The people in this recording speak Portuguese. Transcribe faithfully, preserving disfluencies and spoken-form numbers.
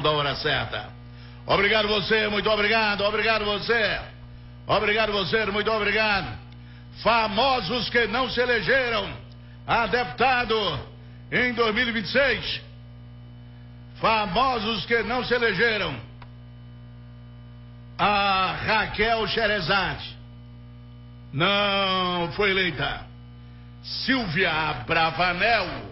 da hora certa. Obrigado você, muito obrigado, obrigado você. Obrigado você, muito obrigado. Famosos que não se elegeram a deputado em dois mil e vinte e seis. Famosos que não se elegeram. A Raquel Sherazade não foi eleita. Silvia Bravanel